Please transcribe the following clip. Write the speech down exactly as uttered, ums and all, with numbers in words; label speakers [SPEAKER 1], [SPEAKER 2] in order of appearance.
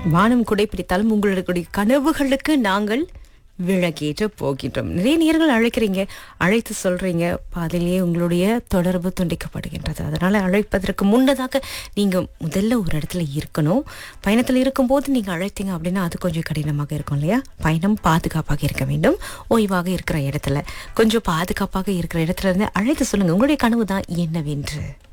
[SPEAKER 1] வானம் குடைப்பிடித்தாலும் உங்களுடைய கனவுகளுக்கு நாங்கள் விளக்கேற்ற போகின்றோம். நிறைய நேர்கள் அழைக்கிறீங்க, அழைத்து சொல்றீங்க, பாதிலேயே உங்களுடைய தொடர்பு துண்டிக்கப்படுகின்றது. அதனால அழைப்பதற்கு முன்னதாக நீங்க முதல்ல ஒரு இடத்துல இருக்கணும். பயணத்தில் இருக்கும்போது நீங்க அழைத்தீங்க அப்படின்னா அது கொஞ்சம் கடினமாக இருக்கும் இல்லையா? பயணம் பாதுகாப்பாக இருக்க வேண்டும். ஓய்வாக இருக்கிற இடத்துல, கொஞ்சம் பாதுகாப்பாக இருக்கிற இடத்துல இருந்து அழைத்து சொல்லுங்க உங்களுடைய கனவு தான் என்னவென்று.